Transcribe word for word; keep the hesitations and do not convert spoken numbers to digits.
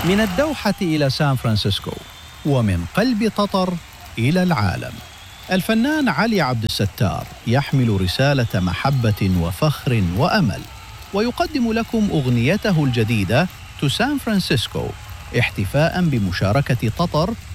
من الدوحة إلى سان فرانسيسكو، ومن قلب قطر إلى العالم. الفنان علي عبد الستار يحمل رسالة محبة وفخر وأمل، ويقدم لكم أغنيته الجديدة تو سان فرانسيسكو احتفاء بمشاركة قطر